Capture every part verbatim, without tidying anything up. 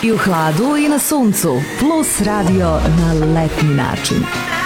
I u hladu i na suncu. Plus radio na letnji način.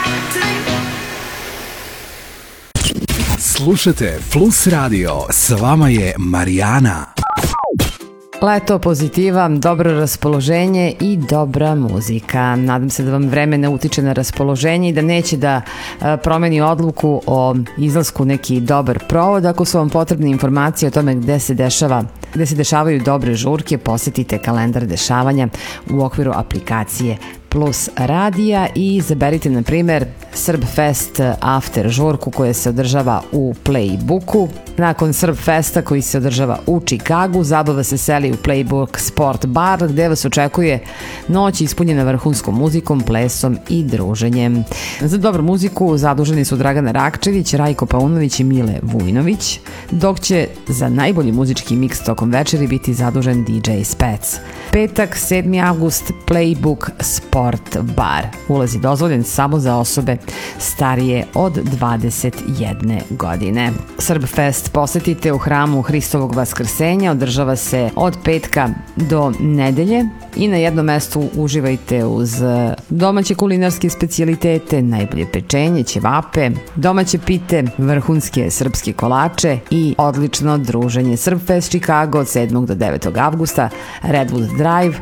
Slušajte Plus radio, s vama je Marijana. Leto, pozitiva, dobro raspoloženje i dobra muzika. Nadam se da vam vreme ne utiče na raspoloženje i da neće da promeni odluku o izlasku neki dobar provod. Ako su vam potrebne informacije o tome gde se dešava gde se dešavaju dobre žurke, posetite kalendar dešavanja u okviru aplikacije Plus radija i izaberite, na primer, Srbfest after žurku koja se održava u Playbooku. Nakon Srbfesta koji se održava u Čikagu, zabava se seli u Playbook Sport Bar gde vas očekuje noć ispunjena vrhunskom muzikom, plesom i druženjem. Za dobru muziku zaduženi su Dragana Rakčević, Rajko Paunović i Mile Vujnović, dok će za najbolji muzički miks tokom večeri biti zadužen D J Spec. Petak, sedmi avgust, Playbook Sport Bar. Ulaz je dozvoljen samo za osobe starije od dvadeset jedne godine. Srbfest posetite u hramu Hristovog vaskrsenja, održava se od petka do nedelje i na jednom mestu uživajte uz domaće kulinarske specijalitete, najbolje pečenje, ćevape, domaće pite, vrhunske srpske kolače i odlično druženje. Srbfest Chicago od sedmog do devetog avgusta, Redwood Drive,